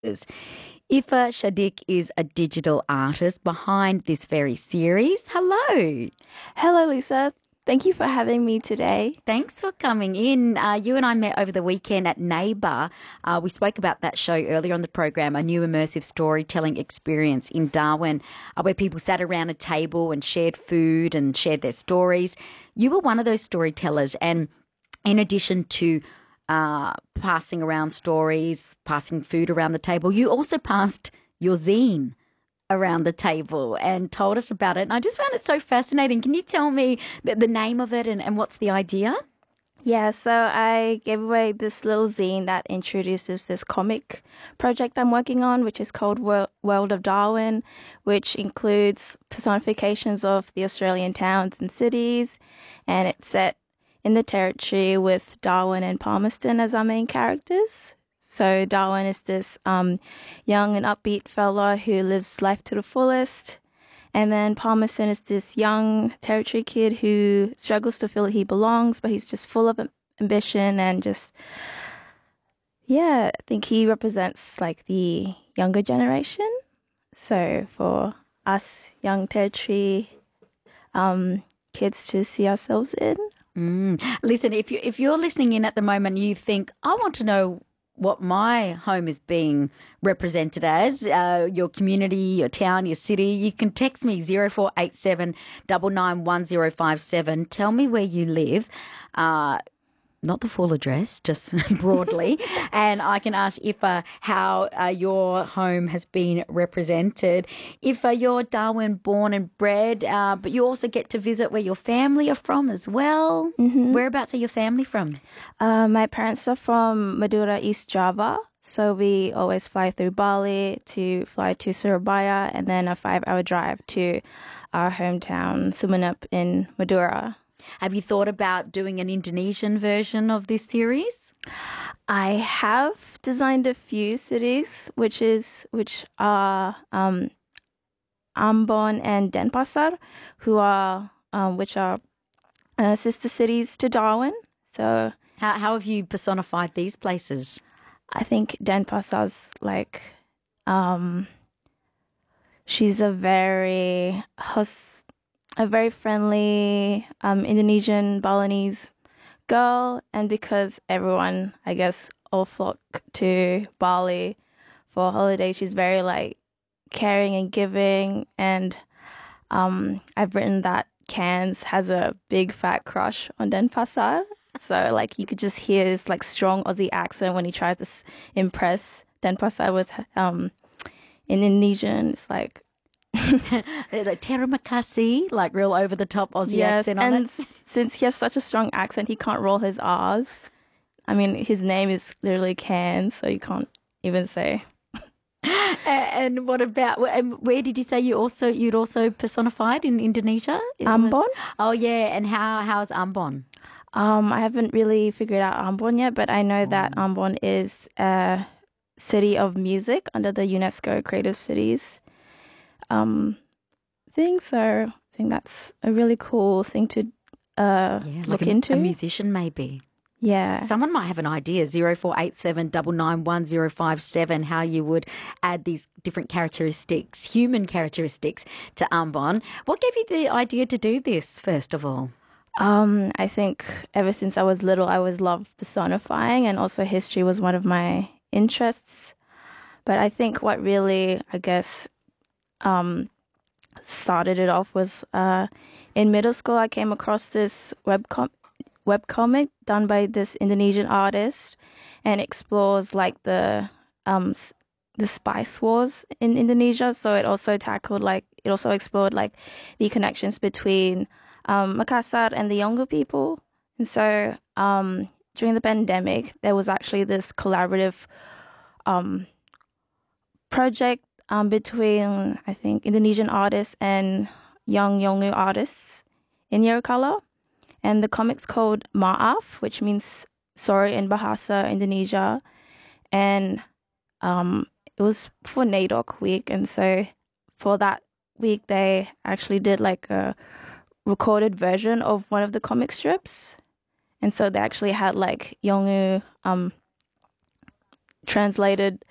Ifa Shadik is a digital artist behind this very series. Hello. Hello, Lisa. Thank you for having me today. Thanks for coming in. You and I met over the weekend at Neighbour. We spoke about that show earlier on the program, a new immersive storytelling experience in Darwin, where people sat around a table and shared food and shared their stories. You were one of those storytellers, and in addition to passing around stories, passing food around the table, you also passed your zine around the table and told us about it. And I just found it so fascinating. Can you tell me the name of it and what's the idea? Yeah, so I gave away this little zine that introduces this comic project I'm working on, which is called World of Darwin, which includes personifications of the Australian towns and cities, and it's set in the Territory with Darwin and Palmerston as our main characters. So Darwin is this young and upbeat fella who lives life to the fullest. And then Palmerston is this young Territory kid who struggles to feel he belongs, but he's just full of ambition and just, yeah, I think he represents like the younger generation. So for us young Territory kids to see ourselves in. Listen, if you're listening in at the moment, you think, I want to know what my home is being represented as, your community, your town, your city, you can text me 0487 991057. Tell me where you live. Not the full address, just broadly. And I can ask if how your home has been represented. If you're Darwin born and bred, but you also get to visit where your family are from as well. Mm-hmm. Whereabouts are your family from? My parents are from Madura, East Java. So we always fly through Bali to fly to Surabaya and then a 5-hour drive to our hometown, Sumeneb in Madura. Have you thought about doing an Indonesian version of this series? I have designed a few cities, which are Ambon and Denpasar, which are sister cities to Darwin. So, how have you personified these places? I think Denpasar's like, she's a very friendly Indonesian Balinese girl, and because everyone, I guess, all flock to Bali for holidays, she's very like caring and giving. And I've written that Cairns has a big fat crush on Denpasar, so like you could just hear this like strong Aussie accent when he tries to impress Denpasar with in Indonesian. It's like like terima kasih, like real over the top Aussie accent on and it. Since he has such a strong accent, he can't roll his R's. I mean, his name is literally Cairns, so you can't even say. And what about? And where did you say you'd also personified in Indonesia? Ambon. Oh yeah, and how's Ambon? I haven't really figured out Ambon yet, but I know that Ambon is a city of music under the UNESCO Creative Cities thing. So I think that's a really cool thing to look into. A musician maybe. Yeah. Someone might have an idea, 0487 991057, how you would add these different characteristics, human characteristics to Ambon. What gave you the idea to do this, first of all? I think ever since I was little, I always loved personifying, and also history was one of my interests. But I think what really, I guess, started it off was in middle school, I came across this webcomic done by this Indonesian artist, and explores like the spice wars in Indonesia. So it also explored like the connections between Makassar and the Yolngu people. And so during the pandemic, there was actually this collaborative project between, I think, Indonesian artists and young Yolngu artists in Yirokala. And the comic's called Maaf, which means sorry in Bahasa Indonesia. And it was for NAIDOC week. And so for that week, they actually did like a recorded version of one of the comic strips. And so they actually had like Yolngu translated